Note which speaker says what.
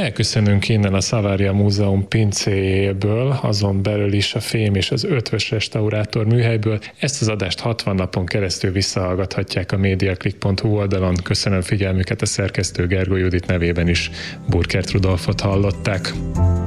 Speaker 1: Elköszönünk innen a Savaria Múzeum pincéjéből, azon belül is a Fém és az Ötvös Restaurátor műhelyből. Ezt az adást 60 napon keresztül visszahallgathatják a mediaclick.hu oldalon. Köszönöm figyelmüket, a szerkesztő Gergó Judit nevében is Burkert Rudolfot hallották.